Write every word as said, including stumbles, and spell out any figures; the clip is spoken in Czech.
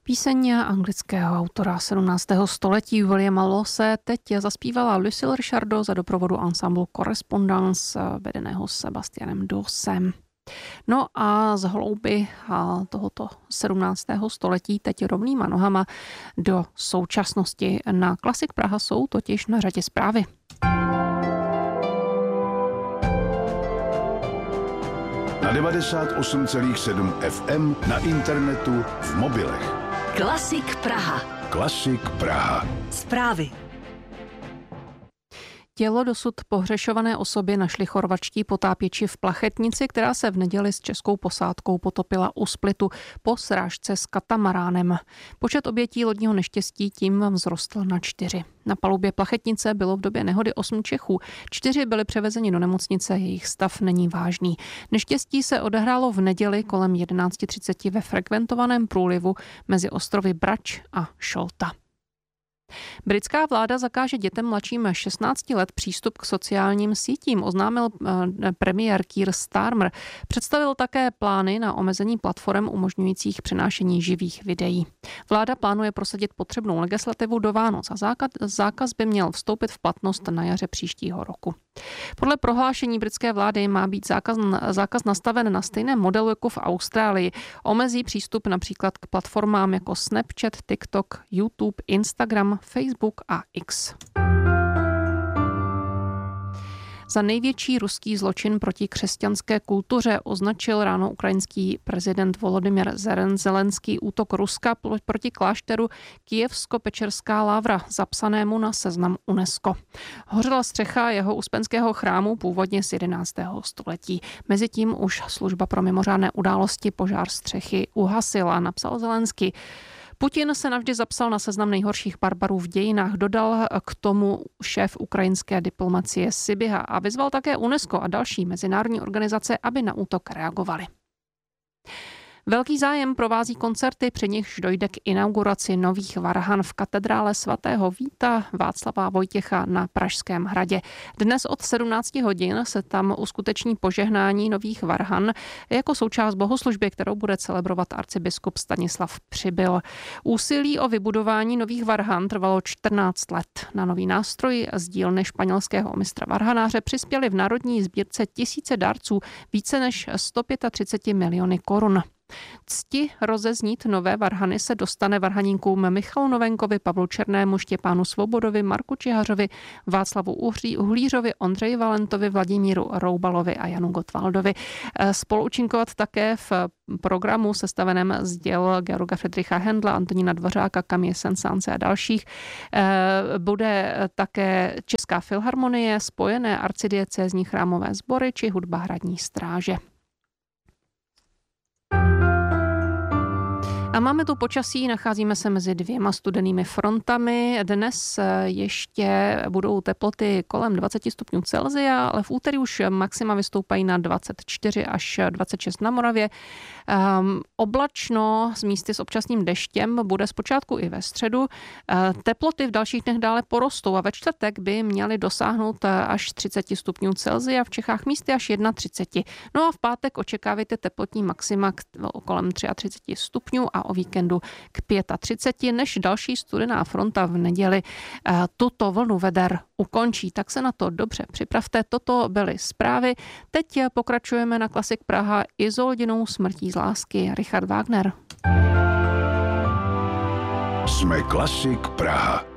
Píseň anglického autora sedmnáctého století Williama Lawse teď zaspívala Lucille Richardot za doprovodu ansamblu Correspondance vedeného Sebastianem Dossem. No a z hlouby tohoto sedmnáctého století teď rovnýma nohama do současnosti. Na Klasik Praha jsou totiž na řadě zprávy. Na devadesát osm celá sedm F M, na internetu, v mobilech. Klasik Praha. Klasik Praha. Zprávy. Tělo dosud pohřešované osoby našli chorvatští potápěči v Plachetnici, která se v neděli s českou posádkou potopila u Splitu po srážce s katamaránem. Počet obětí lodního neštěstí tím vzrostl na čtyři. Na palubě Plachetnice bylo v době nehody osm Čechů. Čtyři byli převezeni do nemocnice, jejich stav není vážný. Neštěstí se odehrálo v neděli kolem jedenáct třicet ve frekventovaném průlivu mezi ostrovy Brač a Šolta. Britská vláda zakáže dětem mladším šestnácti let přístup k sociálním sítím, oznámil premiér Keir Starmer. Představil také plány na omezení platform umožňujících přenášení živých videí. Vláda plánuje prosadit potřebnou legislativu do Vánoc a zákaz, zákaz by měl vstoupit v platnost na jaře příštího roku. Podle prohlášení britské vlády má být zákaz, zákaz nastaven na stejném modelu jako v Austrálii. Omezí přístup například k platformám jako Snapchat, TikTok, YouTube, Instagram, Facebook a X. Za největší ruský zločin proti křesťanské kultuře označil ráno ukrajinský prezident Volodymyr Zelenský útok Ruska proti klášteru Kyjevsko-Pečerská lávra, zapsanému na seznam UNESCO. Hořela střecha jeho uspenského chrámu původně z jedenáctého století. Mezitím už služba pro mimořádné události požár střechy uhasila, napsal Zelenský. Putin se navždy zapsal na seznam nejhorších barbarů v dějinách, dodal k tomu šéf ukrajinské diplomacie Sybiha a vyzval také UNESCO a další mezinárodní organizace, aby na útok reagovali. Velký zájem provází koncerty, při nichž dojde k inauguraci nových varhan v katedrále svatého Víta Václava Vojtěcha na Pražském hradě. Dnes od sedmnácti hodin se tam uskuteční požehnání nových varhan jako součást bohoslužby, kterou bude celebrovat arcibiskup Stanislav Přibyl. Úsilí o vybudování nových varhan trvalo čtrnáct let. Na nový nástroj z dílny španělského mistra varhanáře přispěli v národní sbírce tisíce dárců více než sto třicet pět miliony korun. Cti rozeznít nové varhany se dostane varhaníkům Michalu Novenkovi, Pavlu Černému, Štěpánu Svobodovi, Marku Čihařovi, Václavu Uhlířovi, Ondřeji Valentovi, Vladimíru Roubalovi a Janu Gottwaldovi. Spoluúčinkovat také v programu sestaveném z děl Georga Friedricha Händla, Antonína Dvořáka, Camille Saint-Saënse a dalších bude také Česká filharmonie, Spojené arcidiecézní chrámové sbory či hudba hradní stráže. A máme tu počasí, nacházíme se mezi dvěma studenými frontami. Dnes ještě budou teploty kolem dvacet stupňů Celsia, ale v úterý už maxima vystoupají na dvacet čtyři až dvacet šest na Moravě. Um, oblačno s místy s občasným deštěm bude zpočátku i ve středu. Uh, teploty v dalších dnech dále porostou a ve čtvrtek by měly dosáhnout až třicet stupňů Celsia, v Čechách místy až třicet jedna. No a v pátek očekávejte teplotní maxima kolem třicet tři stupňů a o víkendu k třicet pěti, než další studená fronta v neděli tuto vlnu veder ukončí. Tak se na to dobře připravte. Toto byly zprávy. Teď pokračujeme na Klasik Praha Izoldinou smrtí z lásky. Richard Wagner. Jsme Klasik Praha.